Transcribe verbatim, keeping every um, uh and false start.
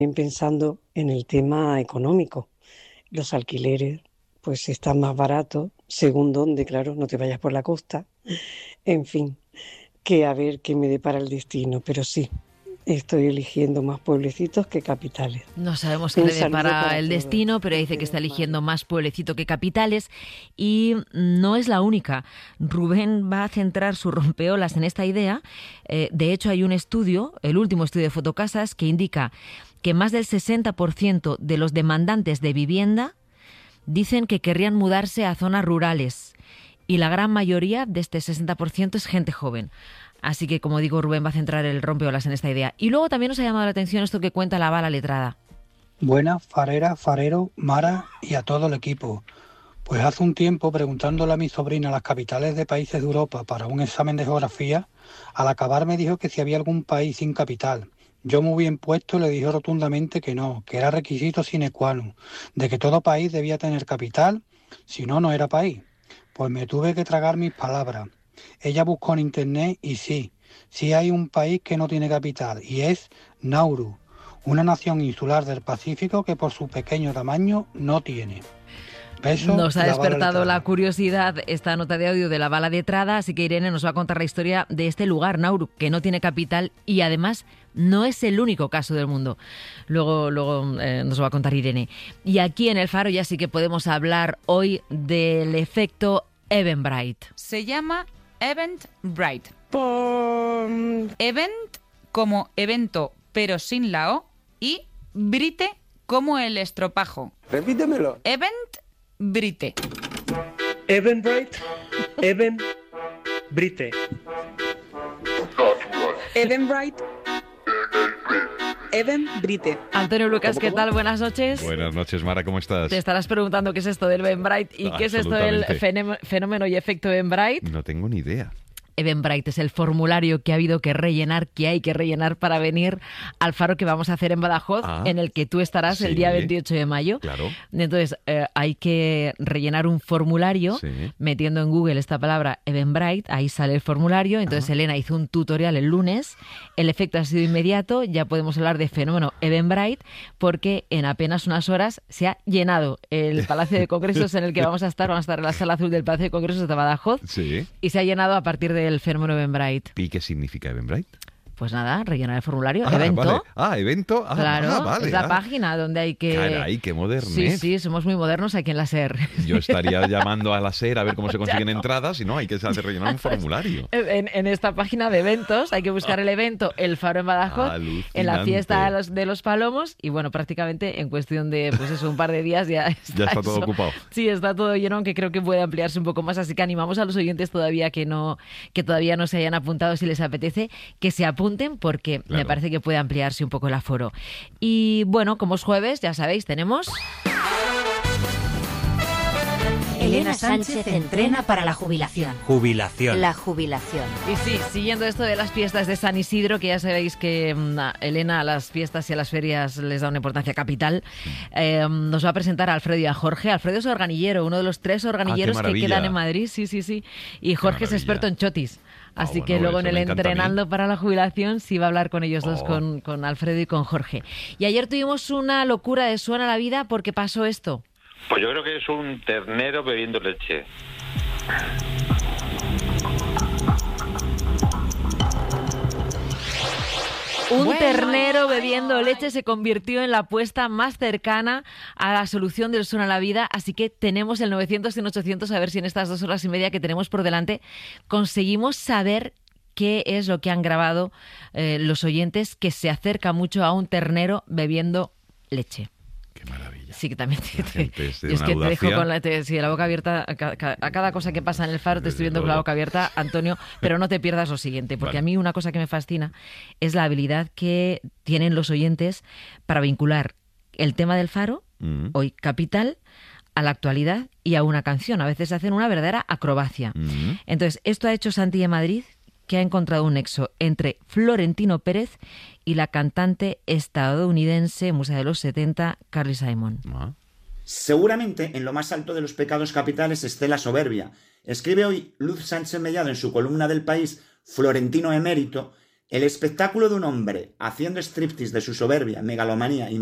pensando en el tema económico. Los alquileres pues están más baratos, según dónde, claro, no te vayas por la costa. En fin, que a ver qué me depara el destino, pero sí, estoy eligiendo más pueblecitos que capitales. No sabemos qué Un le saludo depara para el todos. destino, pero dice que Desde está Los eligiendo Mares. más pueblecito que capitales y no es la única. Rubén va a centrar sus rompeolas en esta idea. Eh, de hecho, hay un estudio, el último estudio de Fotocasas, que indica que más del sesenta por ciento de los demandantes de vivienda dicen que querrían mudarse a zonas rurales y la gran mayoría de este sesenta por ciento es gente joven. Así que, como digo, Rubén va a centrar el rompeolas en esta idea. Y luego también nos ha llamado la atención esto que cuenta la bala letrada. Buenas, Farera, Farero, Mara y a todo el equipo. Pues hace un tiempo, preguntándole a mi sobrina las capitales de países de Europa para un examen de geografía, al acabar me dijo que si había algún país sin capital. Yo muy bien puesto le dije rotundamente que no, que era requisito sine qua non, de que todo país debía tener capital, si no, no era país. Pues me tuve que tragar mis palabras. Ella buscó en internet y sí, sí hay un país que no tiene capital y es Nauru, una nación insular del Pacífico que por su pequeño tamaño no tiene. Besos, Nos ha la bala despertado letrada. la curiosidad esta nota de audio de la bala letrada, así que Irene nos va a contar la historia de este lugar, Nauru, que no tiene capital y además no es el único caso del mundo. Luego, luego eh, nos va a contar Irene. Y aquí en El Faro ya sí que podemos hablar hoy del efecto Eventbrite. Se llama Eventbrite. Por... Event como evento pero sin la O y Brite como el estropajo. Repítemelo. Eventbrite. Eventbrite. Eventbrite. Eventbrite. Eventbrite. Antonio Lucas, ¿qué tal? Buenas noches. Buenas noches, Mara, ¿cómo estás? Te estarás preguntando qué es esto del Eventbrite y qué es esto del Absolutamente. fenómeno y efecto Eventbrite. No tengo ni idea. Eventbrite es el formulario que ha habido que rellenar, que hay que rellenar para venir al faro que vamos a hacer en Badajoz, Ah, en el que tú estarás sí, el día veintiocho de mayo. Claro. Entonces, eh, hay que rellenar un formulario Sí. metiendo en Google esta palabra Eventbrite, ahí sale el formulario. Entonces, Ajá. Elena hizo un tutorial el lunes, el efecto ha sido inmediato, ya podemos hablar de fenómeno Eventbrite, porque en apenas unas horas se ha llenado el Palacio de Congresos en el que vamos a estar, vamos a estar en la sala azul del Palacio de Congresos de Badajoz, Sí. y se ha llenado a partir del fenómeno Eventbrite. ¿Y qué significa Eventbrite? Pues nada, rellenar el formulario, Ah, evento. vale. Ah, evento. Ah, Claro, ah, vale. es la ah. página donde hay que... Caray, qué modernet. Sí, sí, somos muy modernos aquí en la SER. Yo estaría llamando a la SER a ver cómo se consiguen entradas y no, hay que hacer rellenar un formulario. En, en esta página de eventos hay que buscar el evento El Faro en Badajoz, Alucinante. en la fiesta de los, de los Palomos, y bueno, prácticamente en cuestión de pues eso, un par de días ya está, Ya está todo eso. ocupado. Sí, está todo lleno, aunque creo que puede ampliarse un poco más, así que animamos a los oyentes todavía que no que todavía no se hayan apuntado, si les apetece, que se apunten, porque Claro. me parece que puede ampliarse un poco el aforo. Y bueno, como es jueves, ya sabéis, tenemos... Elena Sánchez entrena para la jubilación. Jubilación. La jubilación. Y sí, siguiendo esto de las fiestas de San Isidro, que ya sabéis que mm, a Elena a las fiestas y a las ferias les da una importancia capital, eh, nos va a presentar a Alfredo y a Jorge. Alfredo es organillero, uno de los tres organilleros que maravilla. quedan en Madrid, sí, sí, sí. Y Jorge es maravilla. experto en chotis. Ah, Así bueno, que luego en eso el me encanta a mí. Entrenando para la Jubilación sí va a hablar con ellos dos, Oh. con, con Alfredo y con Jorge. Y ayer tuvimos una locura de Suena la Vida porque pasó esto. Pues yo creo que es un ternero bebiendo leche. Un Bueno, ternero ay, bebiendo ay. leche se convirtió en la apuesta más cercana a la solución del Suena la Vida, así que tenemos el novecientos y el ochocientos a ver si en estas dos horas y media que tenemos por delante conseguimos saber qué es lo que han grabado eh, los oyentes, que se acerca mucho a un ternero bebiendo leche. Qué maravilla. Sí, que también te, La gente es de yo es una que te dejo audacia. con la, te- sí, la boca abierta a, ca- ca- a cada cosa que pasa en el Faro, te Desde estoy viendo con la luego. boca abierta, Antonio, pero no te pierdas lo siguiente, porque Vale. a mí una cosa que me fascina es la habilidad que tienen los oyentes para vincular el tema del Faro, Mm, hoy capital, a la actualidad y a una canción. A veces hacen una verdadera acrobacia. mm. Entonces, esto ha hecho Santi de Madrid, que ha encontrado un nexo entre Florentino Pérez y la cantante estadounidense, musa de los setenta, Carly Simon. Ah. Seguramente en lo más alto de los pecados capitales esté la soberbia. Escribe hoy Luz Sánchez Mellado en su columna del País, Florentino emérito, El espectáculo de un hombre haciendo striptease de su soberbia, megalomanía y